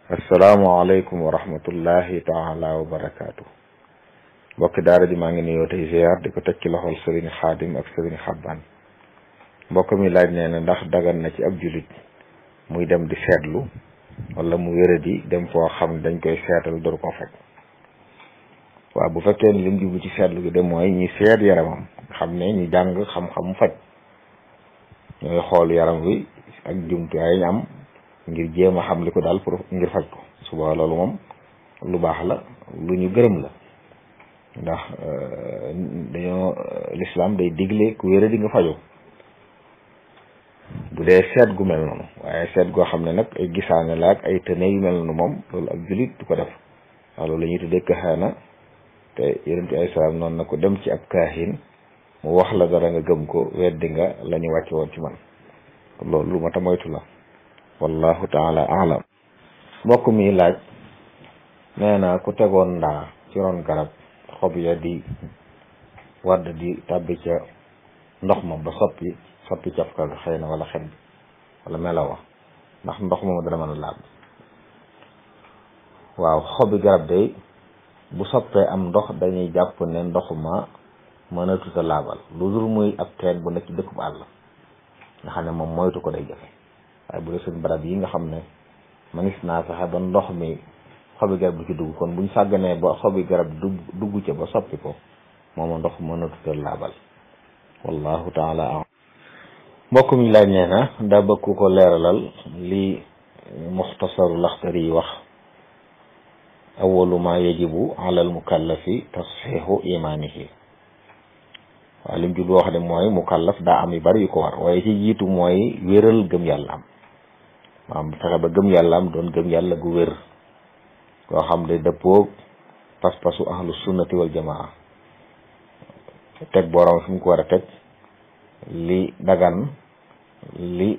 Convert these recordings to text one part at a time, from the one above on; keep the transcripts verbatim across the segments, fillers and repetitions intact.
asalaamaaleykum wa rahmatullahi taala wa barakaatu. mbokki daara ji maa ngi nuyoo tey ziar di ko teg ci loxol sëriñ xaadim ak sëriñ xabbaan. mbokk mi laaj nee na ndax dagan na ci ab julit muy dem di seetlu wala mu wéradi dem foo xam ne dañ koy seetal door ko faj. waaw bu fekkee ni lim jublu ci seetlu gi de mooy ñi seet yaramam xam ne ñu jàng xam-xam faj ñooy xool yaram wi ak jumtuwaay ñu am ngir jéem a xam li ko daal pour ngir faj ko suba loolu moom lu baax la lu ñu gërëm la ndax dañoo lislaam day digle ku wéra di nga fajoo bu dee seet gu mel noonu. waaye seet goo xam ne nag ay gisaane la ak ay tëne yu mel noonu moom loolu ak julit du ko def waaw loolu la ñuy tuddee kaxaana te yonent ay salaam noonu na ko dem ci ab kaahin mu wax la dara nga gëm ko weddi nga la ñu wàcce woon ci man loolu lu ma ta moytu la wallahu taala alam. mbokk mi laaj nee na ku tegoon ndaa ci ron garab xob ya di wadd di tàbbi ca ndox ma ba soppi soppi cafka ga xëy na wala xet bi wala melawa ndax ndox moom dana mën a laab. waaw xobi garab day bu soppee am ndox dañuy jàpp ne ndox ma mën a tuta laabal lu dul muy ab teen bu nekk ci dëkk bu àll nga xam ne moom moytu ko day jafe. waaye bu dee suñ barab yi nga xam ne manis naa fexe ba ndox mi xobi garab du ci dugg kon buñ sàgganee ba xobi garab dugg dugg ca ba soppi ko mooma ndox mën a tuta laabal wallahu taala am. mbokk mi laaj nee na daa bëgg ku ko leeralal li muxtasaru laxtari yi wax awalu ma yajibu ala al mukallafi tasxiixu imaanihi. waaw lim jublu wax de mooy mukallaf daa am yu bari yu ko war waaye ci jiitu mooy wéral gëm yàlla am maanaam fexe ba gëm yàlla am doon gëm yàlla gu wér koo xam ne dëppoo pas-pasu ahlu sunnati wal jamaa teg borom fi mu ko war a teg li dagan li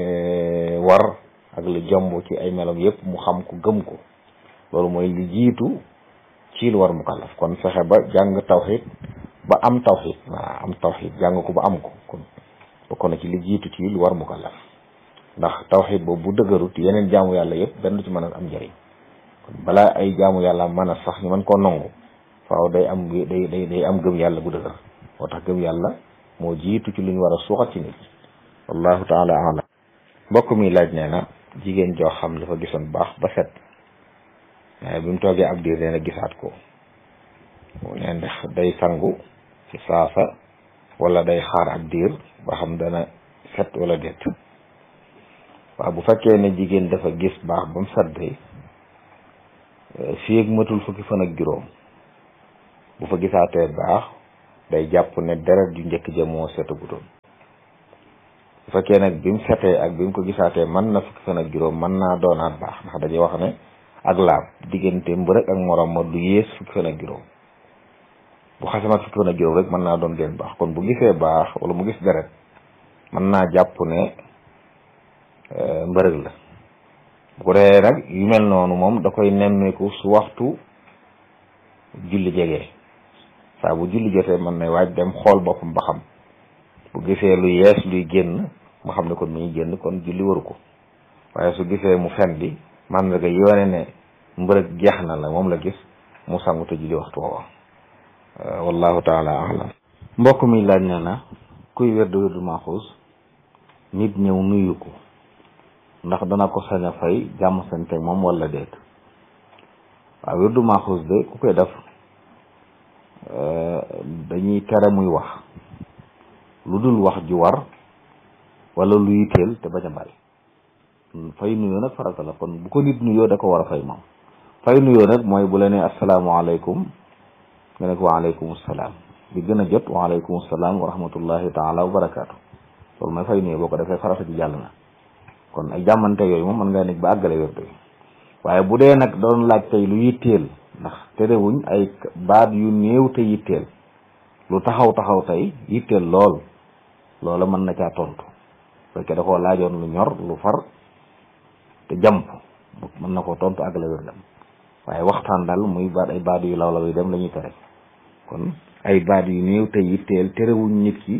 war ak li jomb ci ay melam yépp mu xam ko gëm ko loolu mooy li jiitu ci lu war mukallaf kon fexe ba jàng tawxid ba am tawxid waa am tawxid jàng ko ba am ko kon bokk na ci li jiitu ci lu war mukallaf ndax tawxid boobu bu dëgërut yeneen jaamu yàlla yëpp benn du ci mën a am njëriñ kon balaa ay jaamu yàlla mën a sax ñu mën koo nangu faaw day am day day day am gëm yàlla gu dëgër moo tax gëm yàlla moo jiitu ci lu ñu war a suuxat ci nit wallahu taala alam. mbokk mi laaj nee na jigéen joo xam dafa gisoon baax ba set waaye bi mu toogee ab diir nee na gisaat ko nee ndax day sangu ci saasa wala day xaar ab diir ba xam dana set wala déet. waaw bu fekkee ne jigéen dafa gis baax ba mu set day fii ak matul fukki fan ak juróom bu fa gisaatee baax day jàpp ne deret ju njëkk ja moo setagutoon. bu fekkee nag bi mu setee ak bi mu ko gisaatee mën na fukki fan ak juróom mën naa doonaat baax ndax dañuy wax ne ak laab diggante mbërëg ak morom ma du yées fukki fan ak juróom bu xasamat fukki fan ak juróom rek mën naa doon gën baax kon bu gisee baax wala mu gis deret mën naa jàpp ne mbërëg la. bu ko defee nag yu mel noonu moom da koy nemmeeku su waxtu julli jegee saa bu julli jotee mën na waaj dem xool boppam ba xam bu gisee lu yees luy génn mu xam ne kon mi ngi génn kon julli waru ko waaye su gisee mu fen bi man nga yoone ne mbërëg jeex na la moom la gis mu sangu te julli waxtu woowa wallahu taala alam. mbokk mi laaj na na kuy wérdu wérdu maaxuus nit ñëw nuyu ko ndax dana ko sañ a fay jàmm sante moom wala déet. waaw wérdu maaxuus de ku koy def dañuy tere muy wax lu dul wax ju war wala lu yitteel te bañ a bari. fay nuyoo nag farata la kon bu ko nit nuyoo da ko war a fay moom. fay nuyoo nag mooy bu la nee asalaamaaleykum nga ne ko waaleykum salaam bi gën a jot waaleykum salaam wa rahmatullahi taala wa barakaatu loolu mooy fay nuyoo boo ko defee farata ji jàll na kon ay jàmmante yooyu moom mën ngaa nekk ba àggale wérdu yi. waaye bu dee nag doon laaj tey lu yitteel ndax terewuñ ay baat yu néew te yitteel lu taxaw taxaw tey yitteel lool loola mën na caa tontu fekkee da koo laajoon lu ñor lu far te jàmp mën na koo tontu àggale wérdam waaye waxtaan daal muy baat ay baat yu law law yu dem la ñuy tere kon ay baat yu néew te yitteel terewuñ nit ki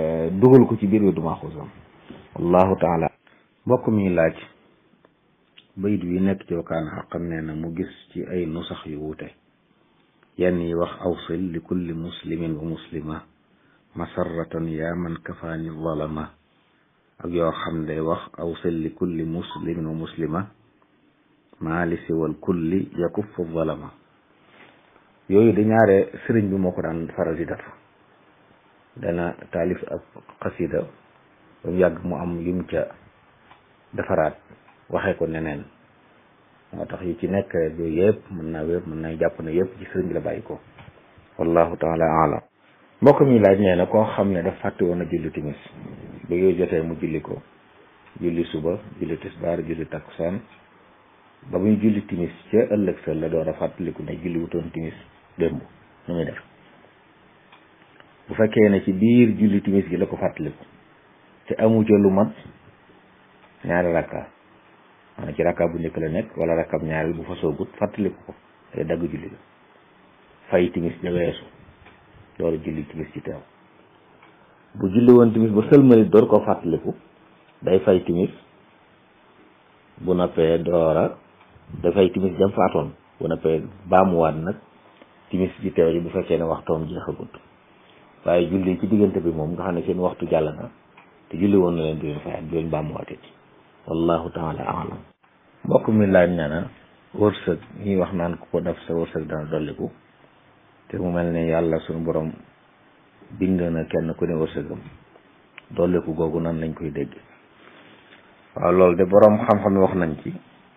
dugal ko ci biir wérdu maaxuusam wallahu taala. mbokk mi laaj bayit wi nekk ci wakaana xaqan nee na mu gis ci ay nusax yu wuute yenn yi wax awsil li kulli muslimin wa muslima masarratan yaa man kafaani zalama ak yoo xam day wax awsil li kulli muslimin wa muslima maa li siwal kulli yakuffu zalama yooyu di ñaare sëriñ bi moo ko daan faral di def dana taalif ab xasida ba mu yàgg mu am yum ca defaraat waxee ko neneen moo tax yi ci nekk yooyu yëpp mën naa wér mën naa jàpp ne yëpp ci sëriñ bi la bàyyi ko wallahu taala alam mbokk mi laaj nee na koo xam ne daf fàtte woon a julli timis ba yooyu jotee mu julli ko julli suba julli tisbaar julli takkusaan ba muy julli timis ca ëllëg sa la door a fàttaliku ne julli wutoon timis démb nu muy def bu fekkee ne ci biir julli timis gi la ko fàttaliku te amu ca lu mat ñaari rakka maanaam ci rakka bu njëkk la nekk wala rakkab ñaareel bu fa soogut fàttaliku ko te dagg julli la fay timis ja weesu door a julli timis ci teew bu julli woon timis ba sëlmalit door koo fàttaliku day fay timis bu noppee doora day fay timis jam faatoon bu noppee baamuwaat nag timis ci teew ji bu fekkee ne waxtoom jeexagut waaye julli ci diggante bi moom nga xam ne seen waxtu jàll na te julli woon na leen di leen fayaat di leen baamuwaatee ci wallahu taala alam mbokk mi laaj na na wërsëg ñuy wax naan ku ko def sa wërsëg dana dolliku te mu mel ne yàlla suñu borom bind na kenn ku ne wërsëgam dolliku googu nan lañ koy dégg waaw loolu de borom xam-xam wax nañ ci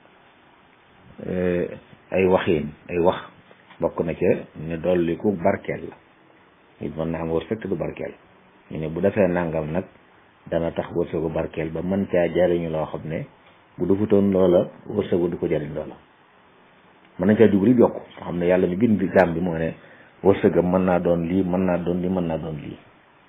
ay waxiin ay wax bokk na ca ne dolliku barkeel la nit mën na am wërsëg te du barkeel ñu ne bu defee nangam nag dana tax wërsëgu barkeel ba mën caa jariñu loo xam ne bu defutoon loola wërsëgu du ko jariñ loola mën nañ caa jubli yokku nga xam ne yàlla mi bind jaam bi moo ne wërsëgam mën naa doon lii mën naa doon lii mën naa doon lii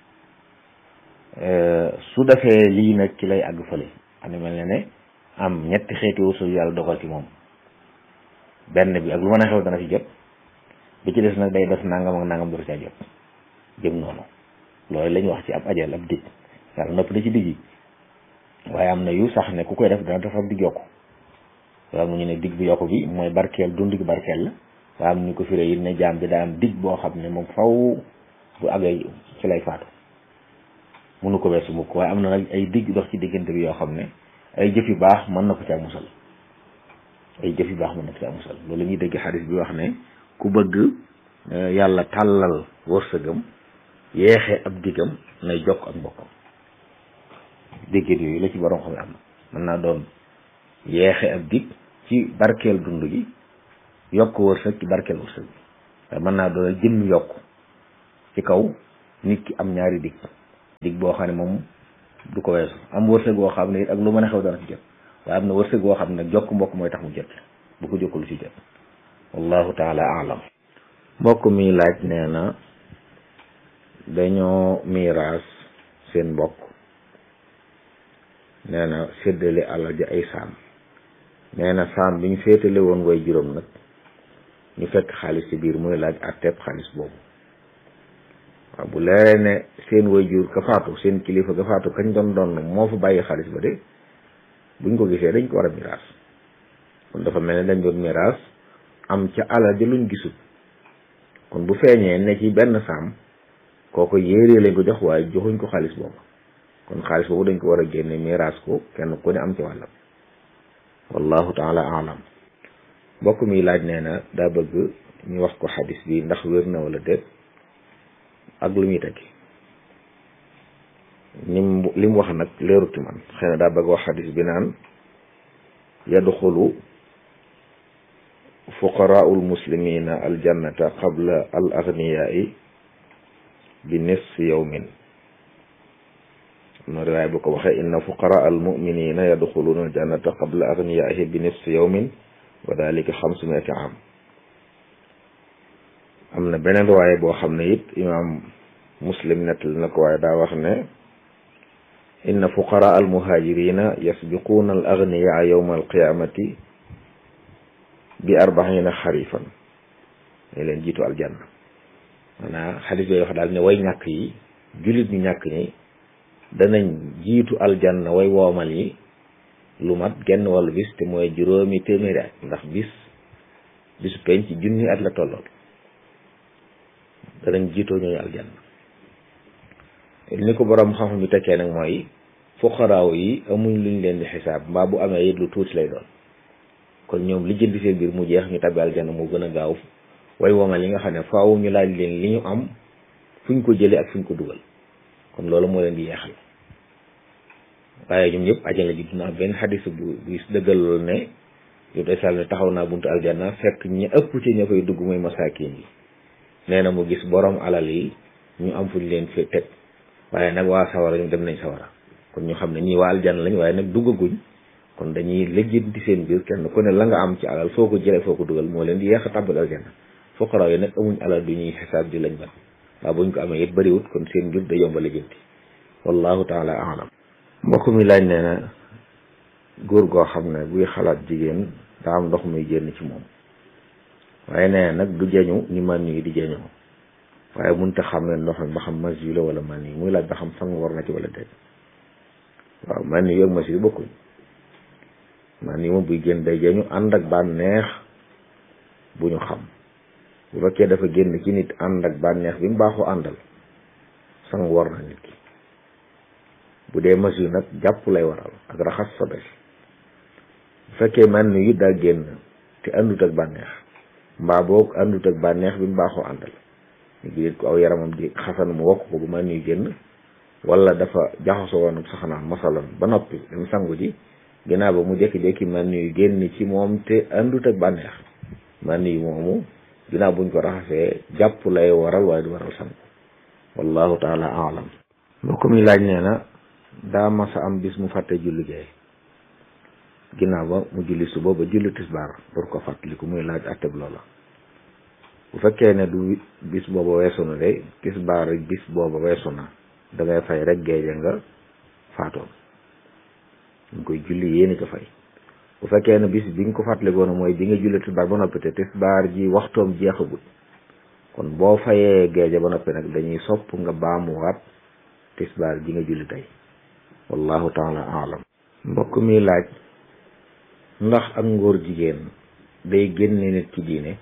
su defee lii nag ci lay àgg fële xam ne mel ne ne am ñetti xeeti wërsëg yàlla dogal ci moom benn bi ak lu mën a xew dana ci jot bi ci des nag day def nangam ak nangam dootu caa jot jëm noonu loolu lañ wax ci ab ajal ab dig yàlla nopp na ci digg yi waaye am na yu sax ne ku koy def dana def ab dig yokku waaye mu ñu ne dig bi yokku bi mooy barkeel dund gi barkeel la waaye am ñu ko firee yi ne jaam bi daa am dig boo xam ne moom faw bu àggee ci lay faatu mënu ko weesu mukk waaye am na nag ay dig dox ci diggante bi yoo xam ne ay jëf yu baax mën na ko caa musal ay jëf yu baax mën na ko caa musal loolu la ñuy dégg xadis bi wax ne ku bëgg yàlla tàllal wërsëgam yeexe ab digam nay jokk ak mbokkam déggéet yooyu la ci borom xam ne am na mën naa doon yeexe ab dig ci barkeel dund gi yokk wërsëg ci barkeel wërsëg bi waaye mën naa doon jëmm yokk ci kaw nit ki am ñaari dig dig boo xam ne moom du ko weesu am wërsëg boo xam ne it ak lu mën a xew dana ci jot waaye am na wërsëg boo xam ne jokk mbokk mooy tax mu jot bu ko jokkul ci jot wallahu taala alam mbokk mi laaj nee na dañoo miiraas seen mbokk nee na séddale alal ji ay saam nee na saam bi ñu féetale woon way juróom nag ñu fekk xaalis ci biir muy laaj àtteeb xaalis boobu waaw bu leeree ne seen way jur ka faatu seen kilifa ka faatu kañ doon doon moo fa bàyyi xaalis ba de buñ ko gisee dañ ko war a miraas kon dafa mel ne dañ doon miraas am ca alal ji luñ gisul kon bu feeñee ne ci benn saam kooko yéeree lañ ko jox waaye joxuñ ko xaalis boobu kon xaalis boobu dañ ko war a génne miraas ko kenn ku ne am ci wàllam wallahu taala alam mbokk mi laaj nee na daa bëgg ñu wax ko xadis bi ndax wér na wala déet ak lu muy tekki nim li mu wax nag leeruti man xëy na daa bëgg wax xadis bi naan yadxulu fuqaraul muslimina aljannata qabla al aghniyai bi nisfi yawmin ma riwaay bu ko waxee inna fuqara al muminina yadxuluna aljannata qabla aghniyaihi bi nisfi yawmin wa dalika xamsumiati am am na beneen riwaay boo xam ne it imam muslim nettali na ko waaye daa wax ne inna fuqara al muhajirina yasbiquuna al aghniyaa yawma al qiyamati bi arbaina xarifan ne leen jiitu aljanna maanaam xadis yooyu wax daal ne way ñàkk yi jullit ñu ñàkk ñi danañ jiitu aljanna way woomal yi lu mat genn wàllu bis te mooy juróomi téeméeri at ndax bis bisu penc ci junni at la tollool danañ jiitoo ñooñu aljanna. ni ko borom xam-xam bi tekkee nag mooy fuqaraaw yi amuñ luñ leen di xisaab mbaa bu amee it lu tuuti lay doon kon ñoom li jënd seen biir mu jeex ñu tabbi aljanna moo gën a gaaw way womal li nga xam ne faaw ñu laaj leen li ñu am fuñ ko jëlee ak fuñ ko dugal kon loolu moo leen di yeexal waaye ñoom ñëpp ajana ji dina benn xadis bu bu dëggal loolu ne yow day sàll ne taxaw naa buntu aljanna fekk ñi ëpp ci ña fay dugg mooy masaakin yi nee na mu gis borom alal yi ñu am fuñ leen fi teg waaye nag waa sawara ñu dem nañ sawara kon ñu xam ne ñii waa aljanna lañ waaye nag duggaguñ kon dañuy lijjanti seen biir kenn ku ne la nga am ci alal foo ko jëlee foo ko dugal moo leen di yeex a tàbbal aljanna fuqaraaw yi nag amuñ alal du ñuy xisaab di lañ ban waaw buñ ko amee it bëriwut kon seen biir da yomba lijjanti wallahu taala alam. mbokk mi laaj nee na góor goo xam ne buy xalaat jigéen daa am ndox muy génn ci moom waaye nee nag du jeñu ni man yi di jeñoo waaye mënut a xam ne ndox mi ba xam mas yu la wala man yi muy laaj ba xam sang war na ci wala déet waaw man yi ak mas yu bokkuñ man yi moom buy génn day jeñu ànd ak bànneex bu ñu xam bu fekkee dafa génn ci nit ànd ak bànneex bi mu baaxoo àndal sang war na nit ki bu dee mas yu nag jàpp lay waral ak raxas sobe bu fekkee man yi daa génn te àndut ak bànneex mbaa boog àndut ak bànneex bi mu baaxoo àndal ñu ngi ko aw yaramam di xasan mu wokk ko bu man yu génn wala dafa jaxasoo woon saxanaan masalan ba noppi dem sangu ji ginnaaw ba mu jékki-jékki man yu génn ci moom te àndut ak bànneex man yu moomu ginnaaw buñ ko raxasee jàpp lay waral waaye du waral sangu wallahu taala alam. mbokk mi laaj nee na daa masa am bis mu fàtte julli gee ginnaaw ba mu julli suba ba julli tisbaar pour ko fàttaliku muy laaj atteb loola bu fekkee ne du bis booba weesu na de tisbaar bis booba weesu na da ngay fay rek géeje nga faatoon ñu koy julli yéeni ko fay bu fekkee ne bis bi nga ko fàttalikoon mooy bi nga julli tisbaar ba noppi te tisbaar ji waxtoom jeexagut kon boo fayee géeje ba noppi nag dañuy sopp nga baamuwaat tisbaar ji nga julli tey wallahu taala alam. mbokk mi laaj ndax ak ngóor jigéen day génne nit ci diine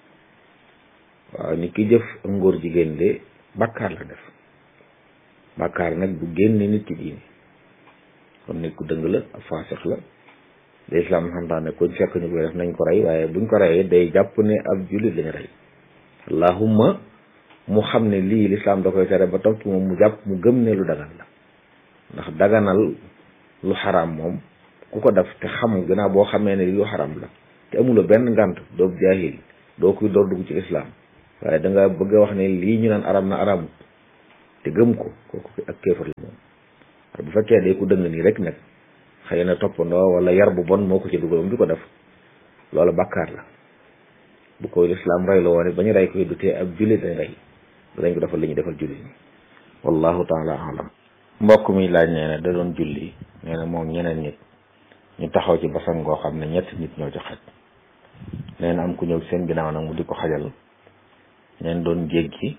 waaw nit ki jëf ak ngóor jigéen de bàkkaar la def bàkkaar nag du génne nit ci diine kon nit ku dëng la ak faasix la lislaam xamtaane kuñ fekk ñu koy def nañ ko rey waaye buñ ko reyee day jàpp ne ab jullit lañu rey allahumma mu xam ne lii lislaam da koy tere ba topp moom mu jàpp mu gëm ne lu dagan la ndax daganal lu xaraam moom ku ko def te xam gannaaw boo xamee ne lu xaraam la te amuloo benn ngànt doo jaahil doo koy door dugg ci lislaam waaye da nga bëgg a wax ne lii ñu naan araam na araamut te gëm ko kooku ak kéefar la moom bu fekkee day ku dëng nii rek nag xëy na toppandoo wala yar bu bon moo ko ci dugal moom di ko def loolu bàkkaar la bu koy lislaam rey la woon ba ñu rey koy du tee ab jullit dañ rey dañ ko defal li ñu defal jullit ñi wallahu taala alam. mbokk mi laaj nee na da doon julli nee na moom ñeneen nit ñu taxaw ci basan goo xam ne ñetti nit ñoo ci xaj nee na am ku ñëw seen ginnaaw nag mu di ko xajal neen doon jéggi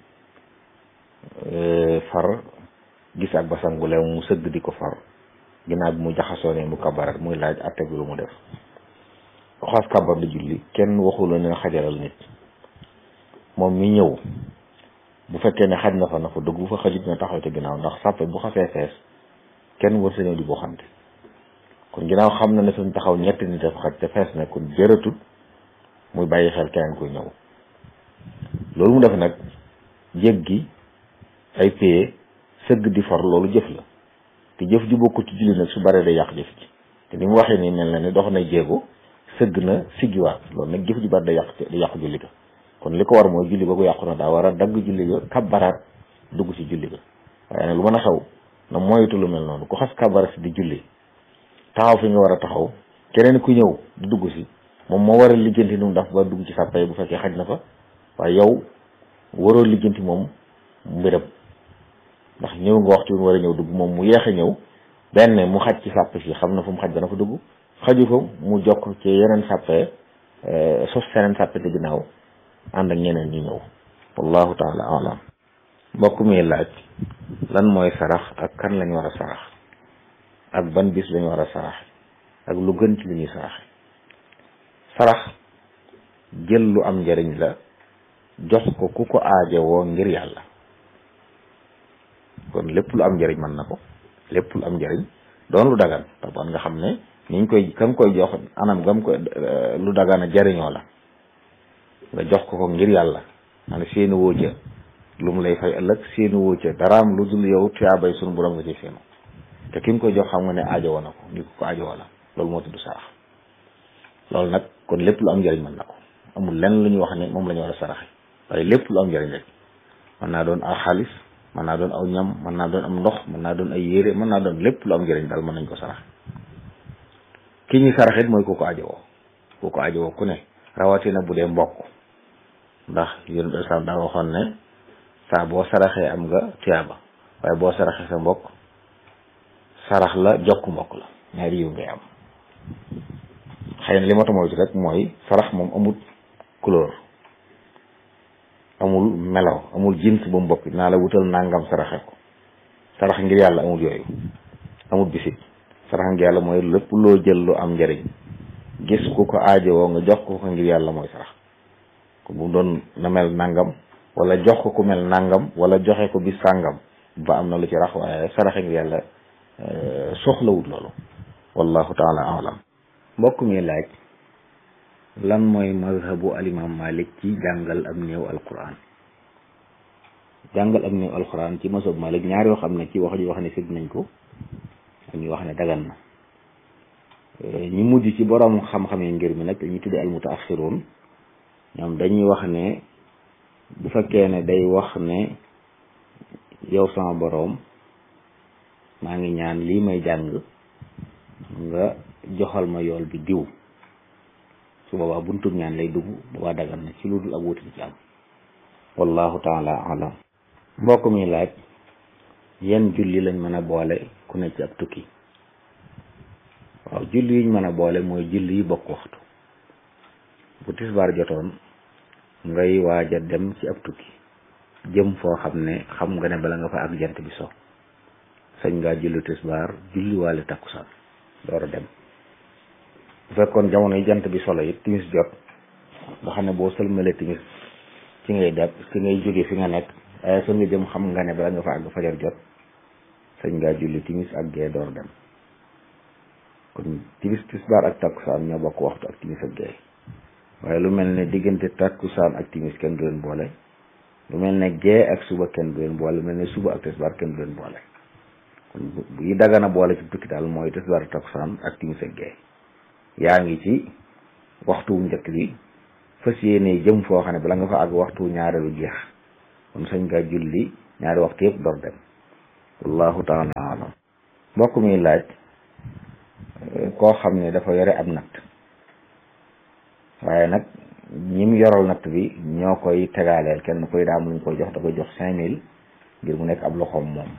far gis ak basan gu leew mu sëgg di ko far ginnaaw bi mu jaxasoo ne mu kabarat muy laaj atte bi lu mu def xas kabar di julli kenn waxula ne xajalal nit moom mi ñëw bu fekkee ne xaj na fa na fa dugg bu fa xajit na taxaw ci ginnaaw ndax sàppe bu xasee fees kenn war sa ñëw di boo xamte kon ginnaaw xam na ne suñ taxaw ñetti nit dafa xaj te fees na kon jëratut muy bàyyi xel keneen koy ñëw loolu mu def nag jéggi ay paye sëgg di far loolu jëf la te jëf ji bokku ci julli nag su bare day yàq jëf ji te ni mu waxee nii mel na ni dox na jéego sëgg na siggiwaat loolu nag jëf ji bare day yàq day yàq julli ga kon li ko war mooy julli ba ko yàqu na daa war a dagg julli ga kabbaraat dugg ci julli ga waaye nag lu mën a xaw na moytu lu mel noonu ku xas kabbaraat si di julli taxaw fi nga war a taxaw keneen ku ñëw di dugg si moom moo war a lijjanti nu mu daf ba dugg ci sàppay bu fekkee xaj na fa waaye yow waroo lijjanti moom mbiram ndax ñëw nga waxtu bi mu war a ñëw dugg moom mu yeex a ñëw benn mu xaj ci sàpp si xam na fu mu xaj dana fa dugg xaju fa mu jokk ci yeneen sàppe sos seneen sàppe te ginnaaw ànd ak ñeneen ñi ñëw wallahu taala alam. mbokk mi laaj lan mooy sarax ak kan lañ war a sarax ak ban bis lañ war a sarax ak lu gën ci li ñuy saraxe. sarax jël lu am njariñ la jox ko ku ko aajowoo ngir yàlla. kon lépp lu am njariñ mën na ko lépp lu am njariñ doon lu dagan taban nga xam ne niñ koy ka nga koy jox anam gam koy lu dagan a jariñoo la nga jox ko ko ngir yàlla man seeni woo ca lu mu lay fay ëllëg seeni woo ca daraam lu dul yow tuyaabay sunu borom nga ci seenu te ki nga koy jox xam nga ne aajowoo na ko ni ko ko aajowoo la loolu moo tudd sarax. loolu nag kon lépp lu am njariñ mën na ko amul lenn lu ñu wax ne moom la ñu war a saraxe waaye lépp lu am njariñ rek mën naa doon aw xaalis mën naa doon aw ñam mën naa doon am ndox mën naa doon ay yére mën naa doon lépp lu am njëriñ daal mën nañ ko sarax. ki ñuy saraxit mooy ku ko ajowoo ku ko ajowoo ku ne rawatina bu dee mbokk ndax yéen islam daa waxoon ne saa boo saraxee am nga tiyaaba waaye boo saraxee sa mbokk sarax la jokk mbokk la ñaari yiw ngay am. xëy na li ma tamoytu rek mooy sarax moom amul couleur amul melaw amul jins ba mu bokk naa la wutal nangam saraxe ko sarax ngir yàlla amul yooyu amul bisit sarax ngir yàlla mooy lépp loo jël lu am njariñ gis ku ko aajowoo nga jox ko ko ngir yàlla mooy sarax ko bu doon na mel nangam wala jox ko ku mel nangam wala joxe ko bis sàngam ba am na lu ci rax waaye saraxe ngir yàlla soxlawut loolu wallahu taala alam. mbokk mi laaj lan mooy mazhabu alimam Malik ci jàngal am néew alquran. jàngal am néew alquran ci mazhab Malik ñaar yoo xam ne ci wax ji wax ne sib nañ ko ak ñu wax ne dagan na. ñi mujj ci borom xam-xam yi ngir mi nag dañuy tudde al mutaaxiroon ñoom dañuy wax ne bu fekkee ne day wax ne yow sama boroom maa ngi ñaan lii may jàng nga joxal ma yool bi diw su boobaa buntub ñaan lay dugg boobaa dagan na ci lu dul ak wuti ci am wallahu taala alam. mbokk mi laaj yan julli lañ mën a boole ku ne ci ab tukki. waaw julli yiñ mën a boole mooy julli yi bokk waxtu. bu tisbaar jotoon ngay waaj a dem ci ab tukki jëm foo xam ne xam nga ne bala nga fa ak jant bi so sañ ngaa julli tisbaar julli waale takkusaan door a dem. bu fekkoon jamono yi jant bi solo it timis jot nga xam ne boo sëlmalee timis ci ngay def ci ngay jóge fi nga nekk waaye fa nga jëm xam nga ne bala nga fa àgg fajar jot sañ ngaa julli timis ak gee door dem. kon timis tisbaar ak takkusaan ñoo bokk waxtu ak timis ak gee waaye lu mel ne diggante takkusaan ak timis kenn du leen boole lu mel ne gee ak suba kenn du leen boole lu mel ne suba ak tisbaar kenn du leen boole. kon bu yi dagana boole ci tukki daal mooy tisbaar ak takkusaan ak timis ak gee yaa ngi ci waxtu wu njëkk bi fas yéene jëm foo xam ne bala nga fa àgg waxtu ñaareelu jeex kon sañ nga julli ñaari waxtu yëpp door dem wallahu taala alam. mbokk mi laaj koo xam ne dafa yore ab natt waaye nag ñim yoral natt bi ñoo koy tegaaleel kenn koy daam luñ koy jox da koy jox cinq mille ngir mu nekk ab loxoom moom